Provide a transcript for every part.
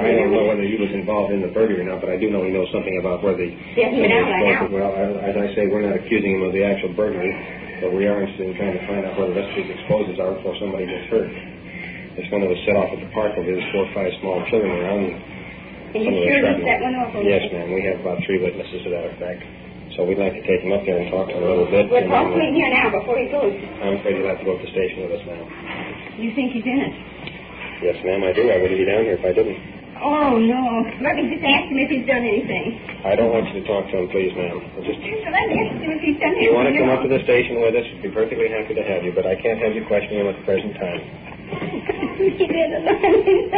I don't know whether he was involved in the burglary or not, but I do know he knows something about where the... Yeah, he went out right now. Well, as I say, we're not accusing him of the actual burglary, but we are interested in trying to find out where the rest of these explosives are before somebody gets hurt. This one that was set off at the park, there's 4 or 5 small children around. And you sure he set one off? Yes, ma'am. We have about 3 witnesses to that effect. So we'd like to take him up there and talk to him a little bit. Well, talk to him here now before he goes. I'm afraid he'll have to go to the station with us now. You think he's in it? Yes, ma'am, I do. I wouldn't be down here if I didn't. Oh, no. Let me just ask him if he's done anything. I don't want you to talk to him, please, ma'am. Let me ask him if he's done anything. If you want to come up to the station with us, we'd be perfectly happy to have you, but I can't have you questioning him at the present time. He didn't learn anything.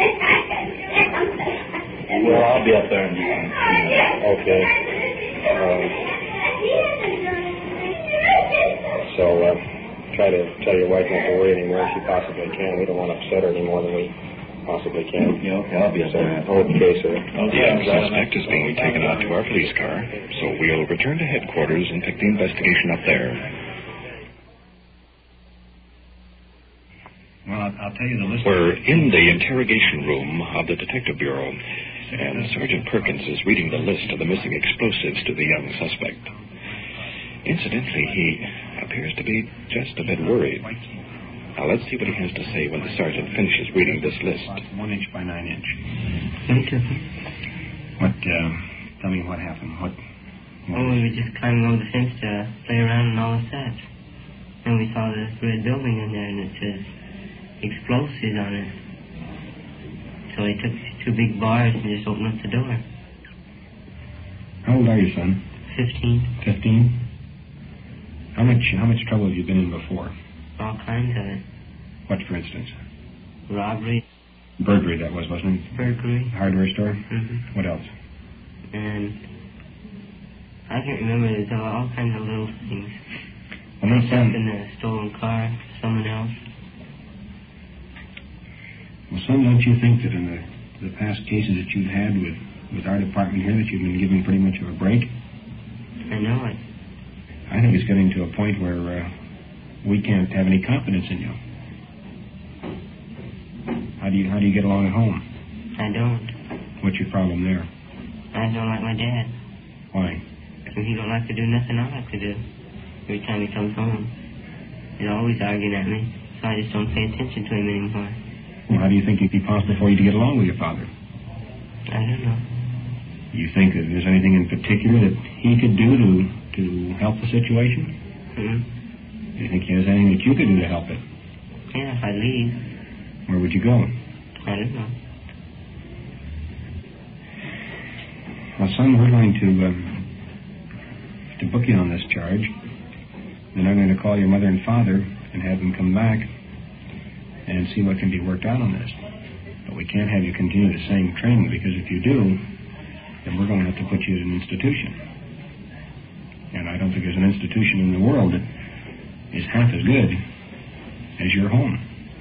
Well, I'll be up there. Okay. So, try to tell your wife not to worry anymore if she possibly can. We don't want to upset her any more than we possibly can. Yeah, okay, I'll be up there. Okay, sir. The young suspect is being taken out to our police car, so we'll return to headquarters and pick the investigation up there. Well, I'll tell you the list. We're in the interrogation room of the Detective Bureau, and Sergeant Perkins is reading the list of the missing explosives to the young suspect. Incidentally, he appears to be just a bit worried. Now, let's see what he has to say when the sergeant finishes reading this list. 1 inch by 9 inch. Okay. Tell me what happened. What we were just climbing over the fence to play around and all of that. And we saw this red building in there, and it says explosives on it. So he took 2 big bars and just opened up the door. How old are you, son? 15. 15? How much trouble have you been in before? All kinds of it. What, for instance? Robbery. Burglary, that was, wasn't it? Burglary. Hardware store? Mm-hmm. What else? And I can't remember. There's all kinds of little things. Well, no, son. In a stolen car, someone else. Well, son, don't you think that in the past cases that you've had with our department here that you've been given pretty much of a break? I know it. I think it's getting to a point where we can't have any confidence in you. How do you get along at home? I don't. What's your problem there? I don't like my dad. Why? Because he don't like to do nothing I like to do. Every time he comes home, he's always arguing at me, so I just don't pay attention to him anymore. Well, how do you think it'd be possible for you to get along with your father? I don't know. You think that there's anything in particular that he could do to help the situation? Do you think there's anything that you could do to help it? Yeah, if I leave. Where would you go? I don't know. Well, son, we're going to book you on this charge. Then I'm going to call your mother and father and have them come back and see what can be worked out on this. But we can't have you continue the same training, because if you do, then we're going to have to put you in an institution. And I don't think there's an institution in the world that is half as good as your home.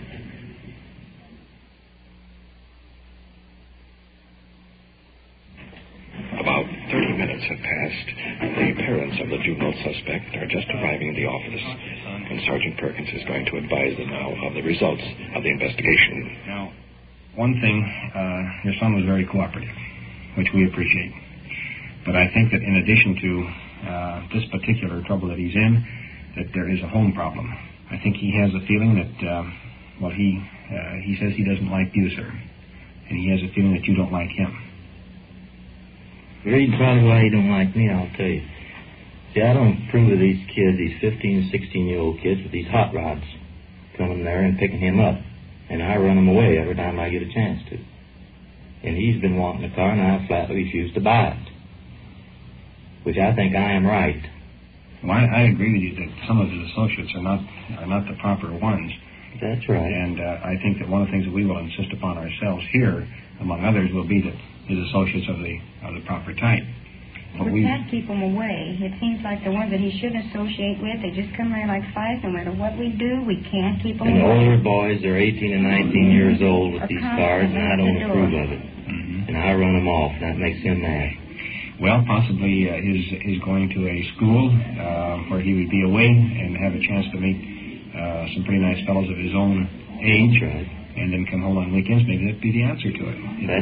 About 30 minutes have passed. The parents of the juvenile suspect are just arriving in the office, and Sergeant Perkins is going to advise them now of the results of the investigation. Now, one thing, your son was very cooperative, which we appreciate. But I think that in addition to this particular trouble that he's in, that there is a home problem. I think he has a feeling that, he says he doesn't like you, sir. And he has a feeling that you don't like him. Read probably why he don't like me, I'll tell you. See, I don't approve of these kids, these 15, 16-year-old kids with these hot rods coming there and picking him up. And I run them away every time I get a chance to. And he's been wanting a car, and I flatly refuse to buy it. Which I think I am right. Well, I agree with you that some of his associates are not the proper ones. That's right. And I think that one of the things that we will insist upon ourselves here, among others, will be that his associates are the proper type. But we can't keep them away. It seems like the ones that he should associate with, they just come there like flies. No matter what we do, we can't keep them away. And older boys, they're 18 and 19 years old with these cars, and I don't approve of it. And I run them off, and that makes him mad. Well, possibly his going to a school where he would be away and have a chance to meet some pretty nice fellows of his own age, right, and then come home on weekends. Maybe that'd be the answer to it. That's what I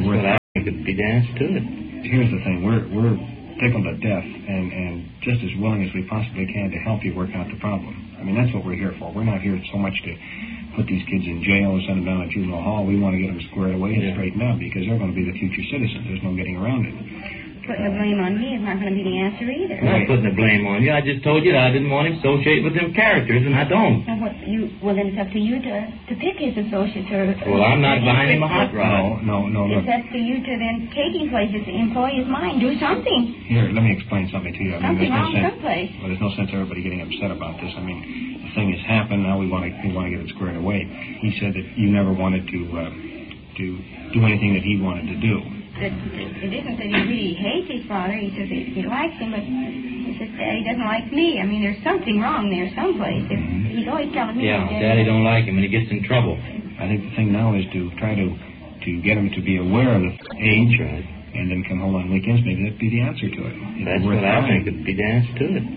It could be the answer to it. Here's the thing. We're tickled to death and just as willing as we possibly can to help you work out the problem. I mean, that's what we're here for. We're not here so much to put these kids in jail or send them down to juvenile hall. We want to get them squared away and straightened out because they're going to be the future citizens. There's no getting around it. Putting the blame on me is not going to be the answer either. I'm not putting the blame on you. I just told you that I didn't want him to associate with them characters, and I don't. Well, then it's up to you to pick his associates. Well, I'm not buying him a hot rod. No, It's look. up to you to then take him places, employ his mind, do something. Here, let me explain something to you. I mean, Something there's no wrong sense. someplace. Well, there's no sense everybody getting upset about this. I mean, the thing has happened. Now we want to get it squared away. He said that you never wanted to do anything that he wanted to do. It isn't that he really hates his father. He says he likes him, but he says Daddy doesn't like me. I mean, there's something wrong there someplace. He's always telling me. Yeah, Daddy don't like him, and he gets in trouble. I think the thing now is to try to get him to be aware of the age, Right. and then come home on weekends. Maybe that'd be the answer to it. That's what I think would be the answer to it.